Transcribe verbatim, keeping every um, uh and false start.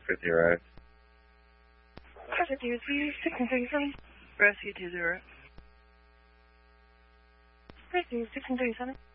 fifty right. Rescue six and thirty-seven. Rescue two zero. Rescue six and thirty-seven.